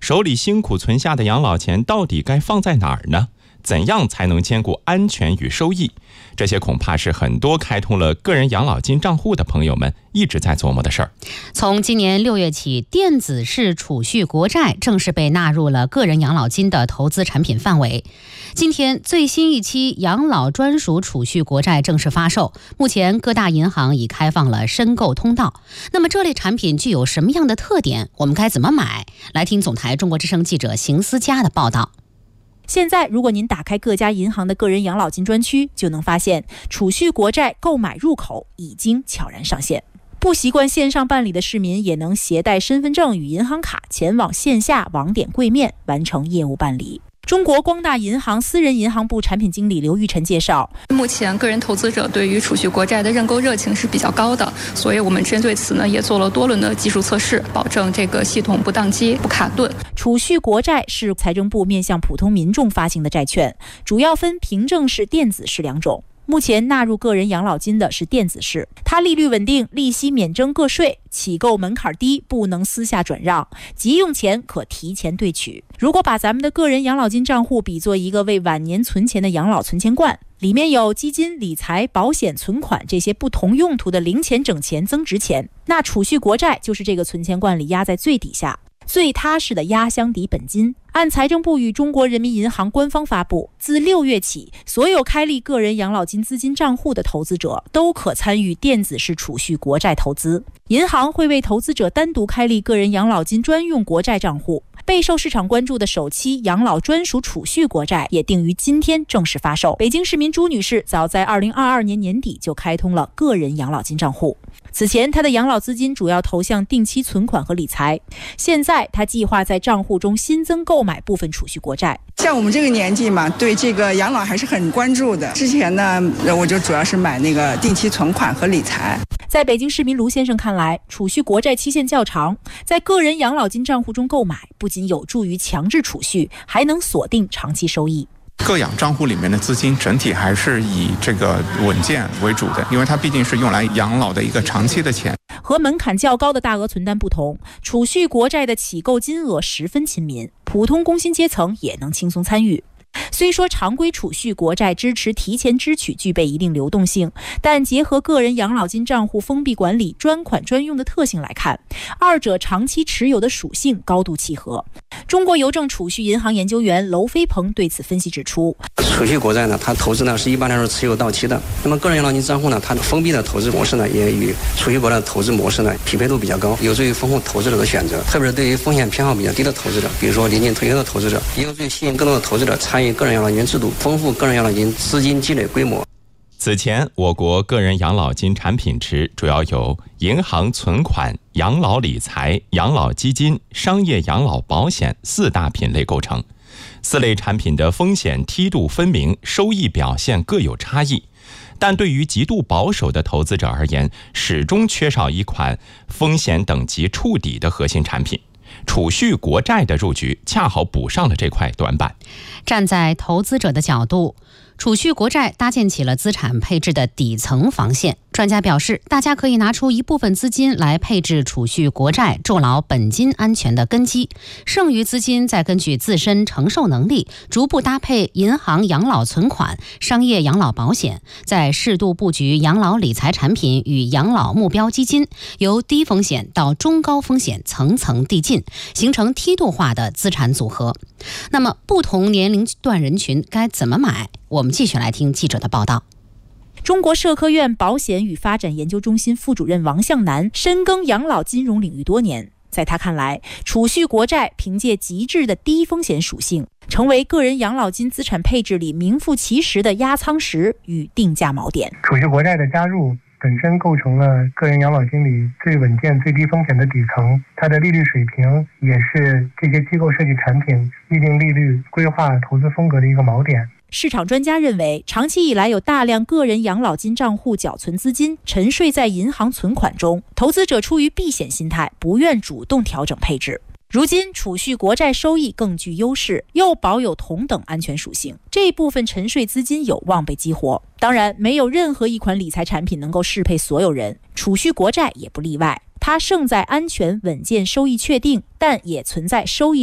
手里辛苦存下的养老钱到底该放在哪儿呢？怎样才能兼顾安全与收益？这些恐怕是很多开通了个人养老金账户的朋友们一直在琢磨的事儿。 从今年6月起，电子式储蓄国债正式被纳入了个人养老金的投资产品范围。今天，最新一期养老专属储蓄国债正式发售，目前各大银行已开放了申购通道。那么这类产品具有什么样的特点？我们该怎么买？来听总台中国之声记者邢思佳的报道。 现在，如果您打开各家银行的个人养老金专区，就能发现储蓄国债购买入口已经悄然上线。不习惯线上办理的市民也能携带身份证与银行卡前往线下网点柜面完成业务办理。中国光大银行私人银行部产品经理刘玉晨介绍， 目前个人投资者对于储蓄国债的认购热情是比较高的，所以我们针对此呢也做了多轮的技术测试，保证这个系统不宕机、不卡顿。 储蓄国债是财政部面向普通民众发行的债券，主要分凭证式、电子式两种。目前纳入个人养老金的是电子式，它利率稳定，利息免征个税，起购门槛低，不能私下转让，急用钱可提前兑取。如果把咱们的个人养老金账户比作一个为晚年存钱的养老存钱罐，里面有基金、理财、保险、存款这些不同用途的零钱、整钱、增值钱，那储蓄国债就是这个存钱罐里压在最底下，最踏实的压箱底本金。按财政部与中国人民银行官方发布，自6月起，所有开立个人养老金资金账户的投资者都可参与电子式储蓄国债投资。银行会为投资者单独开立个人养老金专用国债账户。备受市场关注的首期养老专属储蓄国债也定于今天正式发售。北京市民朱女士早在2022年年底就开通了个人养老金账户。此前，她的养老资金主要投向定期存款和理财。现在，她计划在账户中新增购买部分储蓄国债。 像我们这个年纪嘛，对这个养老还是很关注的。之前呢，我就主要是买那个定期存款和理财。 在北京市民卢先生看来，储蓄国债期限较长，在个人养老金账户中购买，不仅有助于强制储蓄，还能锁定长期收益。 个养账户里面的资金整体还是以这个稳健为主的，因为它毕竟是用来养老的一个长期的钱。 和门槛较高的大额存单不同，储蓄国债的起购金额十分亲民，普通工薪阶层也能轻松参与。虽说常规储蓄国债支持提前支取具备一定流动性，但结合个人养老金账户封闭管理、专款专用的特性来看，二者长期持有的属性高度契合。中国邮政储蓄银行研究员娄飞鹏对此分析指出， 储蓄国债呢，它投资呢是一般来说持有到期的。那么个人养老金账户呢，它的封闭的投资模式呢，也与储蓄国债的投资模式呢匹配度比较高，有助于丰富投资者的选择。特别是对于风险偏好比较低的投资者，比如说临近退休的投资者，也有助于吸引更多的投资者参与个人养老金制度，丰富个人养老金资金积累规模。 此前，我国个人养老金产品池主要由银行存款、养老理财、养老基金、商业养老保险4大品类构成。4类产品的风险梯度分明，收益表现各有差异。但对于极度保守的投资者而言，始终缺少一款风险等级触底的核心产品。储蓄国债的入局恰好补上了这块短板。 站在投资者的角度，储蓄国债搭建起了资产配置的底层防线。专家表示，大家可以拿出一部分资金来配置储蓄国债，筑牢本金安全的根基，剩余资金再根据自身承受能力，逐步搭配银行养老存款、商业养老保险，再适度布局养老理财产品与养老目标基金，由低风险到中高风险层层递进，形成梯度化的资产组合。那么不同年龄段人群该怎么买？我们继续来听记者的报道。 中国社科院保险与发展研究中心副主任王向南深耕养老金融领域多年，在他看来，储蓄国债凭借极致的低风险属性，成为个人养老金资产配置里名副其实的压舱石与定价锚点。 储蓄国债的加入本身构成了个人养老金里最稳健、最低风险的底层，它的利率水平也是这些机构设计产品预定利率、规划投资风格的一个锚点。 市场专家认为，长期以来有大量个人养老金账户缴存资金沉睡在银行存款中，投资者出于避险心态，不愿主动调整配置。如今储蓄国债收益更具优势，又保有同等安全属性，这部分沉睡资金有望被激活。当然，没有任何一款理财产品能够适配所有人，储蓄国债也不例外。它胜在安全、稳健、收益确定，但也存在收益